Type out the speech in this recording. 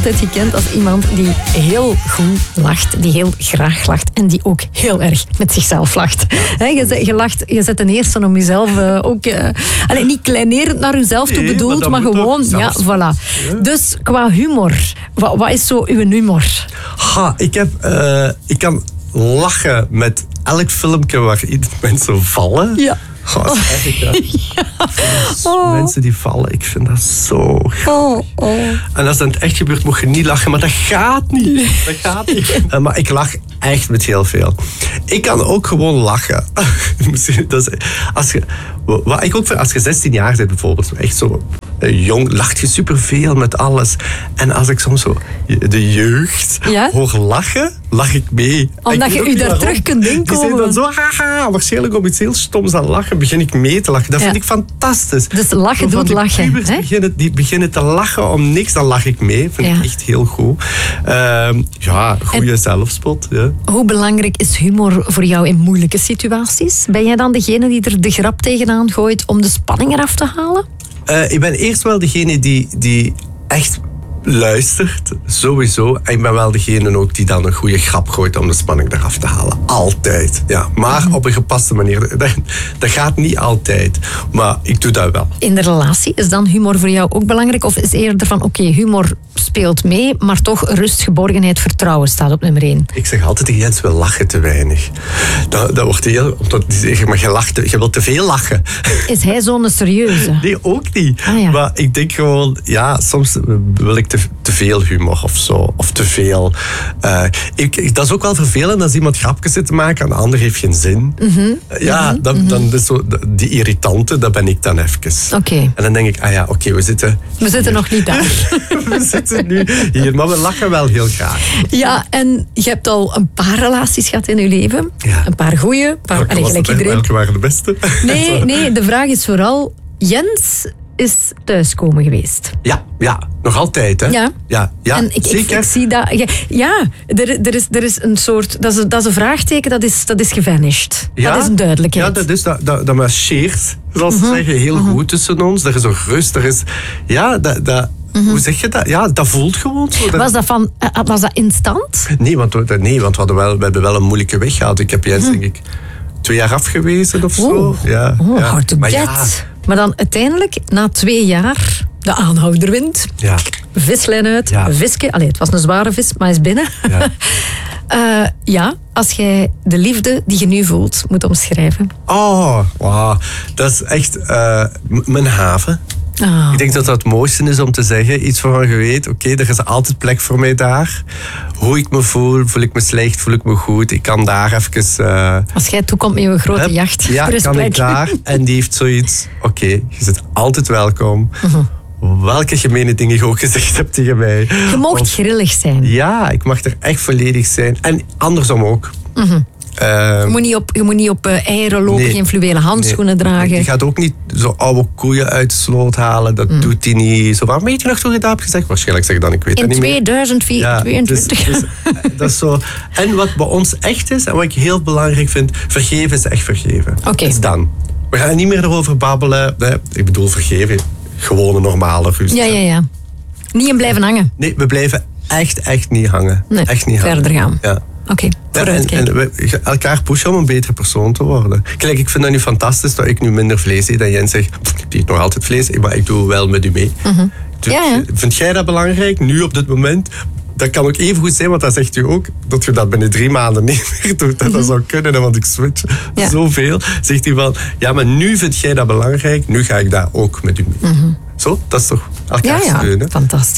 altijd gekend als iemand die heel goed lacht, die heel graag lacht en die ook heel erg met zichzelf lacht. Je zet ten eerste om jezelf ook... niet kleinerend naar jezelf toe bedoeld, maar gewoon... Ja, voilà. Dus qua humor, wat is zo uw humor? Ik kan lachen met elk filmpje waar mensen vallen. Ja. Goh, dat is eigenlijk, mensen die vallen, ik vind dat zo grappig. En als dat in het echt gebeurt, moet je niet lachen, maar dat gaat niet. Dat gaat niet. Maar ik lach echt met heel veel. Ik kan ook gewoon lachen. Dat is, wat ik ook vind, als je 16 jaar bent bijvoorbeeld, echt zo jong, lacht je superveel met alles. En als ik soms zo de jeugd hoor lachen, lach ik mee. Omdat je u daar terug kunt denken. Die zijn dan zo, haha, waarschijnlijk om iets heel stoms aan lachen, begin ik mee te lachen. Dat vind ik fantastisch. Dus lachen doet lachen. Die beginnen te lachen om niks, dan lach ik mee. Vind ik echt heel goed. Goede zelfspot. Ja. Hoe belangrijk is humor voor jou in moeilijke situaties? Ben jij dan degene die er de grap tegenaan gooit om de spanning eraf te halen? Ik ben eerst wel degene die echt luistert, sowieso. En ik ben wel degene ook die dan een goede grap gooit om de spanning eraf te halen. Altijd. Ja. Maar op een gepaste manier. Dat gaat niet altijd. Maar ik doe dat wel. In de relatie, is dan humor voor jou ook belangrijk? Of is eerder van, oké, humor speelt mee, maar toch rust, geborgenheid, vertrouwen staat op nummer 1? Ik zeg altijd tegen Jens, we lachen te weinig. Dat wordt heel... Omdat die zeggen, maar je wilt te veel lachen. Is hij zo'n serieuze? Nee, ook niet. Maar ik denk gewoon, soms wil ik te veel humor of zo. Of te veel. Dat is ook wel vervelend als iemand grapjes zit te maken en de ander heeft geen zin. Dan is zo, die irritante, dat ben ik dan even. Okay. En dan denk ik, we zitten... We zitten nog niet daar. We zitten nu hier, maar we lachen wel heel graag. Ja, en je hebt al een paar relaties gehad in je leven. Ja. Een paar goeie. Welke waren de beste? Nee, de vraag is vooral, Jens is thuiskomen geweest. Ja, nog altijd, hè? Ja. En ik zie dat... Er is een soort... Dat is een vraagteken, dat is gevanished. Ja, dat is een duidelijkheid. Ja, dat marcheert, zoals ze zeggen, heel goed tussen ons. Er is een rust, er is... Hoe zeg je dat? Ja, dat voelt gewoon zo. Was dat instant? Nee, want we hebben wel een moeilijke weg gehad. Ik heb Jens, denk ik, 2 jaar afgewezen of zo. Hard to get. Maar dan uiteindelijk, na 2 jaar, de aanhouder wint. Ja. Vislijn uit, visje. Het was een zware vis, maar hij is binnen. Als jij de liefde die je nu voelt, moet omschrijven. Dat is echt mijn haven. Ik denk dat dat het mooiste is om te zeggen. Iets waarvan je weet, er is altijd plek voor mij daar. Hoe ik me voel ik me slecht, voel ik me goed. Ik kan daar even... Als jij toekomt met je grote jacht. Ja, kan ik daar. En die heeft zoiets... je zit altijd welkom. Welke gemene dingen je ook gezegd hebt tegen mij. Je mag grillig zijn. Ja, ik mag er echt volledig zijn. En andersom ook. Je moet niet op eieren lopen, geen fluwelen handschoenen dragen. Je gaat ook niet zo oude koeien uit de sloot halen. Dat doet hij niet. Zo, weet je nog toen je dat hebt gezegd? Waarschijnlijk zeg ik dan, ik weet het niet meer. In 2022. Dus, dat is zo. En wat bij ons echt is, en wat ik heel belangrijk vind, vergeven is echt vergeven. Oké. Dus dan. We gaan niet meer erover babbelen. Nee, ik bedoel vergeven. Gewone, normale ruzie. Ja. Niet in blijven hangen. Nee, we blijven echt niet hangen. Nee, echt niet verder gaan. Ja. Oké, en we elkaar pushen om een betere persoon te worden. Kijk, ik vind dat nu fantastisch dat ik nu minder vlees eet. En Jens zegt, ik eet nog altijd vlees, maar ik doe wel met u mee. Vind jij dat belangrijk, nu op dit moment? Dat kan ook even goed zijn, want dat zegt u ook, dat je dat binnen 3 maanden niet meer doet. Dat zou kunnen, want ik switch zoveel. Zegt hij van, maar nu vind jij dat belangrijk, nu ga ik dat ook met u mee. Zo, dat is toch elkaar steunen. Fantastisch.